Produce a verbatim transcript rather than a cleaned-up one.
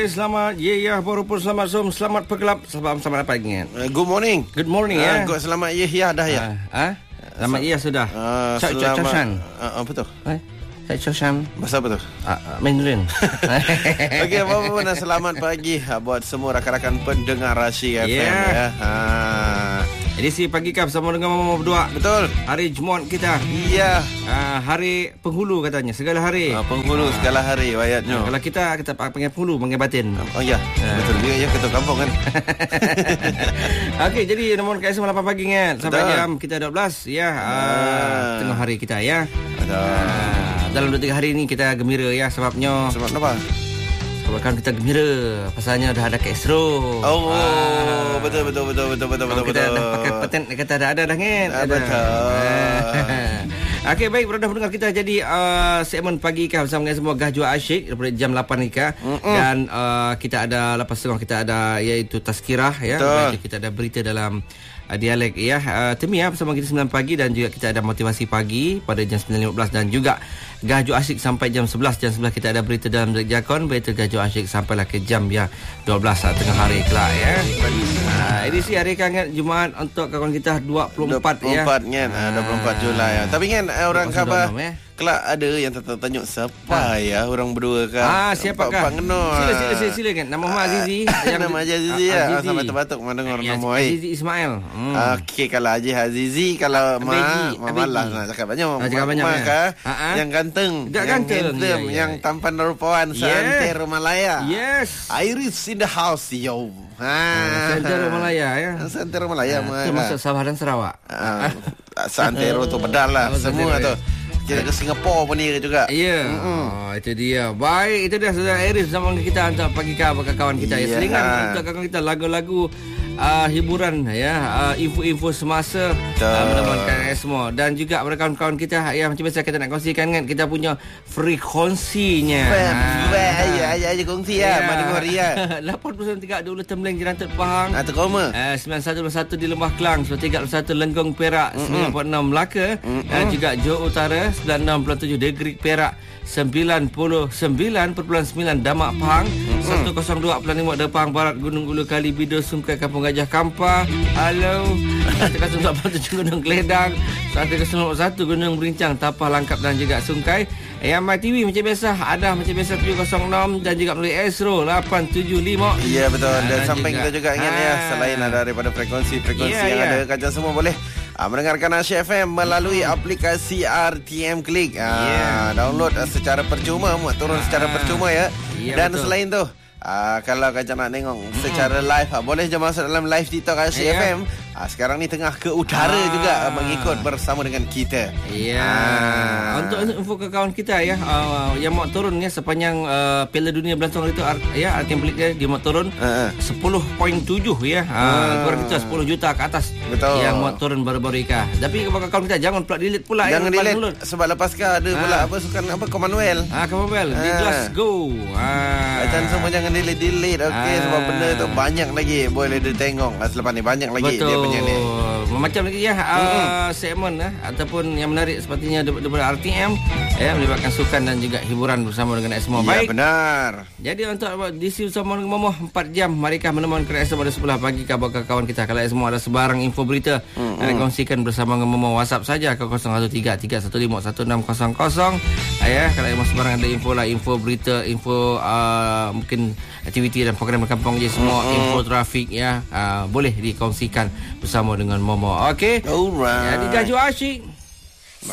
Okey, selamat. Ya, ya, baru pun selamat Zoom. Selamat pegelap. Selamat selamat pagi. Uh, good morning. Good morning uh, ya. Good, selamat ya, ya dah ya. Ah, uh, selamat ya sudah. Uh, Cak cak casan. Uh, apa tu? Eh, cak casan. Bahasa apa tu? Ah, Mandarin. Okey, apa-apa dan selamat pagi buat semua rakan-rakan pendengar Rasyik F M yeah. ya. Ha. Edisi pagi kap bersama dengan Mama berdua. Betul. Hari Jumaat kita. Iya. Uh, hari penghulu katanya, segala hari. Uh, penghulu uh. segala hari ayatnya. Uh, kalau kita kita panggil penghulu, panggil batin. Oh ya, uh. betul juga ya, ketua kampung kan. Okey, jadi nombor K S M lapan pagi kan sampai betul. Jam kita dua belas ya. Uh, uh. Tengah hari kita ya. Betul. Uh, dalam dua tiga hari ini kita gembira ya sebabnya. Sebab apa? Sebabkan kita gembira pasalnya dah ada Castro. Oh, ah. betul betul betul betul betul betul. Kita betul. dah pakai paten kata ada ada dah kan. Ah, betul. Okey, baik para pendengar kita, jadi uh, segmen pagi kah bersama dengan semua Gahjua Asyik daripada jam lapan ni kah. Dan uh, kita ada lepas setengah kita ada iaitu tazkirah ya. Lepas kita ada berita dalam uh, dialek ya. Uh, Temi ya bersama kita sembilan pagi dan juga kita ada motivasi pagi pada jam sembilan lima belas dan juga Gahjua Asyik sampai jam sebelas. Jam sebelas kita ada berita dalam Jakon, berita Gahjua Asyik sampailah ke jam ya dua belas saat tengah hari kelak ya. Uh, edisi hari kangen Jumaat untuk kawan kita dua puluh empat ya. dua puluh empat kan. Uh, dua puluh empat Julai ya. Tapi kan orang khabar ya. Kelak ada yang tertanya siapa ha. ya orang berdua kan. Ah, siapakah? Pak Ngenor. Sila sila sila sila kan. Nama Mak Azizi. Yang nama Haji Azizi ya. Ah, sampai terbatuk mendengar ya, nama ai. Azizi Ismail. Hmm. Okey, kalau Haji Azizi, kalau Mak malah nak cakap banyak. Nak cakap banyak. Mak ya. yang ganteng, Gak yang ganteng, handsome, ya, ya. yang tampan rupawan yeah. seantero Malaya. Yes. Iris in the house yo. Ha. Seantero Malaya ya. Seantero Malaya ha, termasuk Sabah dan Sarawak. Ah, seantero tu bedal lah oh, semua tu. Kita ke Singapura pun dia juga. Ya. Yeah. Mm-hmm. Oh, itu dia. Baik, itu dia saudara Iris zaman kita untuk pagi kawan kita. Ya, selingan untuk kawan kita lagu-lagu uh, hiburan ya, uh, info-info semasa uh, menemankan semua dan juga kepada kawan-kawan kita ya, macam biasa kita nak kongsikan kan kita punya frekuensinya. Ya, ya, ya kongsi ya, Mari Korea. lapan puluh sembilan tiga dua Temleng Jerantet Pahang. Ah, Tekoma. Uh, sembilan satu satu di Lembah Kelang, tiga puluh satu Lenggong Perak, sembilan puluh enam Melaka dan juga Johor Utara, sembilan puluh enam perpuluhan tujuh Negeri Perak, sembilan puluh sembilan perpuluhan sembilan Damak Pahang, seratus dua perpuluhan lima Depang Barat, Gunung Ulu Kali Bido Sungkai Kampung Gajah Kampar. Halo. seratus dua puluh tujuh Gunung Keledang, seratus lima puluh satu Gunung Berincang, Tapah Langkap dan juga Sungkai. Yang My T V macam biasa ada macam biasa tujuh kosong enam dan juga melalui Astro lapan tujuh lima. Ya betul. Dan, dan samping juga, kita juga ingat ha. ya, selain ada daripada frekuensi-frekuensi yeah, yang yeah. ada, kajian semua boleh uh, mendengarkan Rasyik F M melalui aplikasi R T M Click. Uh, yeah. Download uh, secara percuma, muat turun uh, secara percuma ya. Yeah, dan betul. Selain tu uh, kalau kajian nak tengok mm. secara live, uh, boleh je masuk dalam live TikTok Rasyik yeah. F M. Uh, sekarang ni tengah ke utara ah. juga uh, mengikut bersama dengan kita. Ya. Yeah. Uh. Untuk info ke kawan kita ya, uh, yang mau turun ya sepanjang uh, Piala Dunia berlangsung itu ya, R T M Click dia, dia mau turun uh. sepuluh perpuluhan tujuh ya. Uh, kurang kita sepuluh juta ke atas. Betul. Yang mau turun baru-baru ika. Tapi kepada kawan kita jangan pula delete pula. Jangan ya, delete sebab lepas kan ada uh. pula apa sukan apa Commonwealth. Ah, Commonwealth uh. di Glasgow. Ah. Macam semua jangan delete delete. Okey, uh. sebab benda tu banyak lagi boleh ditengok. Selepas ni banyak lagi betul. Dia punya ni. Macam lagi ya uh, segmen uh, ataupun yang menarik sepertinya daripada R T M ya, melibatkan sukan dan juga hiburan bersama dengan Asmo. Ya, baik. Benar. Jadi untuk diisi bersama dengan Momoh empat jam, marikah menemukan Asmo pada sebelah pagi kawan-kawan kita. Kalau Asmo ada sebarang info berita mm-hmm. nak kongsikan bersama dengan Momoh, WhatsApp saja ke kosong satu tiga tiga satu lima satu enam kosong kosong ya. Kalau Asmo sebarang ada info lah, info berita, info uh, mungkin aktiviti dan program kampung je semua, mm-hmm. info trafik ya, uh, boleh dikongsikan bersama dengan Momo. Okey. Alright. Jadi Gahjua Asyik